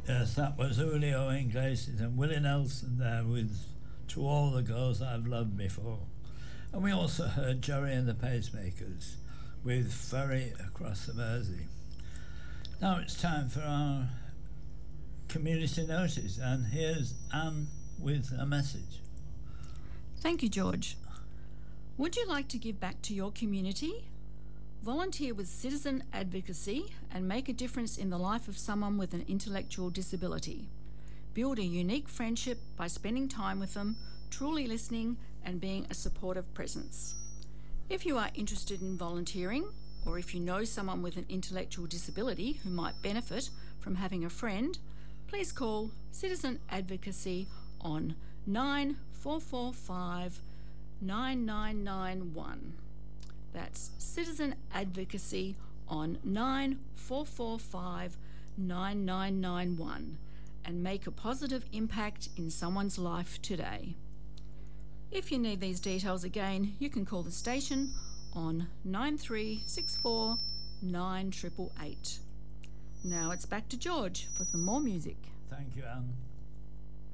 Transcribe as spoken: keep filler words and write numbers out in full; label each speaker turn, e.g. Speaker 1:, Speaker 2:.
Speaker 1: Yes, that was Julio Iglesias and Willie Nelson there with To All the Girls I've Loved Before. And we also heard Jerry and the Pacemakers with Ferry Across the Mersey. Now it's time for our community notice, and here's Anne with a message.
Speaker 2: Thank you, George. Would you like to give back to your community? Volunteer with citizen advocacy and make a difference in the life of someone with an intellectual disability. Build a unique friendship by spending time with them, truly listening and being a supportive presence. If you are interested in volunteering, or if you know someone with an intellectual disability who might benefit from having a friend, please call Citizen Advocacy on nine four four five nine nine nine one. That's Citizen Advocacy on nine four four five nine nine nine one and make a positive impact in someone's life today. If you need these details again, you can call the station on nine three six four nine eight eight eight. Now it's back to George for some more music.
Speaker 1: Thank you, Anne.